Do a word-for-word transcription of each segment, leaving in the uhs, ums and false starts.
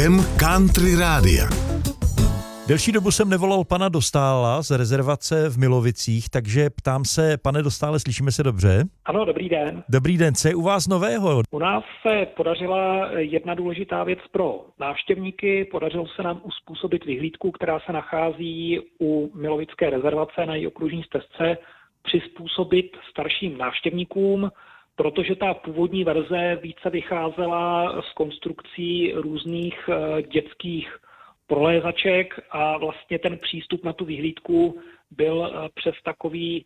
rokem Country Rádia. Delší dobu jsem nevolal pana Dostála z rezervace v Milovicích, takže ptám se, pane Dostále, slyšíme se dobře? Ano, dobrý den. Dobrý den, co je u vás nového? U nás se podařila jedna důležitá věc pro návštěvníky. Podařilo se nám uspůsobit vyhlídku, která se nachází u Milovické rezervace na její okružní stezce, přizpůsobit starším návštěvníkům, protože ta původní verze více vycházela z konstrukcí různých dětských prolézaček a vlastně ten přístup na tu vyhlídku byl přes takový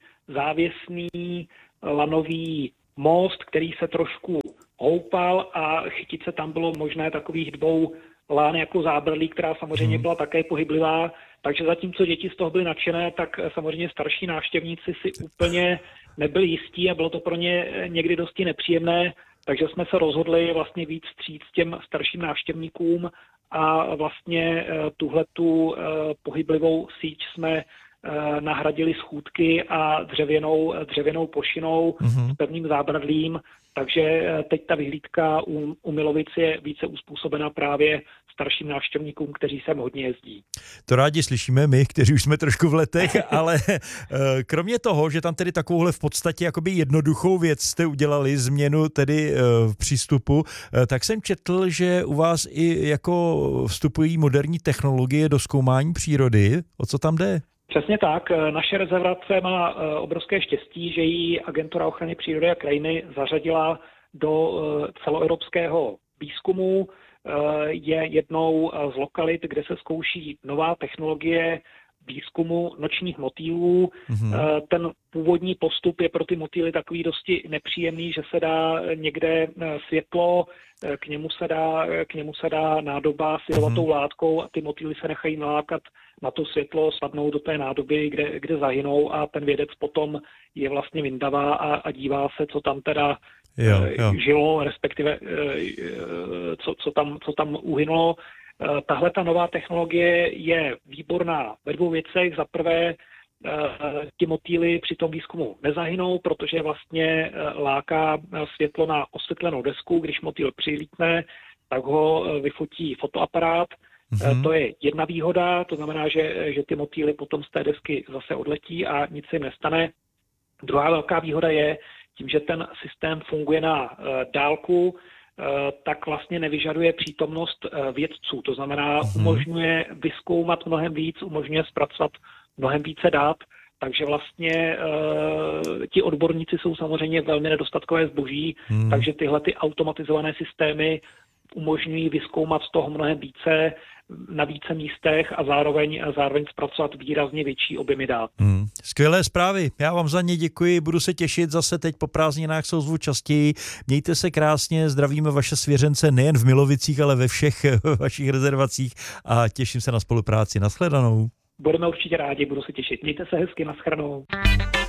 závěsný lanový most, který se trošku houpal a chytit se tam bylo možné takových dvou lán jako zábradlí, která samozřejmě byla také pohyblivá. Takže zatímco děti z toho byly nadšené, tak samozřejmě starší návštěvníci si úplně nebyli jistí a bylo to pro ně někdy dosti nepříjemné. Takže jsme se rozhodli vlastně víc vstříc těm starším návštěvníkům a vlastně tuhletu pohyblivou síť jsme nahradili schůdky a dřevěnou, dřevěnou plošinou mm-hmm. s pevným zábradlím, takže teď ta vyhlídka u, u Milovic je více uspůsobena právě starším návštěvníkům, kteří sem hodně jezdí. To rádi slyšíme my, kteří už jsme trošku v letech, ale kromě toho, že tam tedy takovouhle v podstatě jakoby jednoduchou věc jste udělali, změnu tedy v přístupu, tak jsem četl, že u vás i jako vstupují moderní technologie do zkoumání přírody. O co tam jde? Přesně tak. Naše rezervace má obrovské štěstí, že jí Agentura ochrany přírody a krajiny zařadila do celoevropského výzkumu. Je jednou z lokalit, kde se zkouší nová technologie výzkumu nočních motýlů. Mm-hmm. Ten původní postup je pro ty motýly takový dosti nepříjemný, že se dá někde světlo, k němu se dá, k němu se dá nádoba s jedovatou mm-hmm. látkou a ty motýly se nechají nalákat na to světlo, spadnou do té nádoby, kde, kde zahynou a ten vědec potom je vlastně vyndavá a, a dívá se, co tam teda jo, jo. žilo, respektive co, co, tam, co tam uhynulo. Tahle ta nová technologie je výborná ve dvou věcech. Za prvé, ti motýly při tom výzkumu nezahynou, protože vlastně láká světlo na osvětlenou desku. Když motýl přilítne, tak ho vyfotí fotoaparát. Mm-hmm. To je jedna výhoda, to znamená, že, že ty motýly potom z té desky zase odletí a nic se jim nestane. Druhá velká výhoda je, tím, že ten systém funguje na uh, dálku, uh, tak vlastně nevyžaduje přítomnost uh, vědců. To znamená, mm-hmm. umožňuje vyzkoumat mnohem víc, umožňuje zpracovat mnohem více dat, takže vlastně uh, ti odborníci jsou samozřejmě velmi nedostatkové zboží, mm. takže tyhle ty automatizované systémy umožňují vyzkoumat toho mnohem více na více místech a zároveň, zároveň zpracovat výrazně větší objemy dat. Hmm. Skvělé zprávy. Já vám za ně děkuji. Budu se těšit zase teď po prázdninách, se ozvu častěji. Mějte se krásně, zdravíme vaše svěřence nejen v Milovicích, ale ve všech vašich rezervacích a těším se na spolupráci. Nashledanou. Budeme určitě rádi, budu se těšit. Mějte se hezky, nashledanou.